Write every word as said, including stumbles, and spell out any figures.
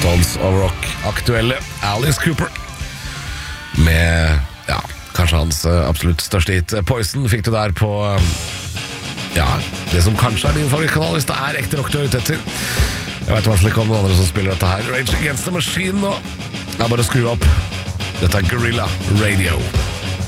Stones of Rock aktuelle Alice Cooper med, ja, kanskje hans absolutt største hit Poison fikk du der på, ja, det som kanskje er din favorittkanal hvis det er ekte rock du er ute etter. Jeg vet i hvert fall ikke om noen andre som spiller dette her. Rage Against the Machine nå. Det er bare å skru opp. Dette er Guerrilla Radio.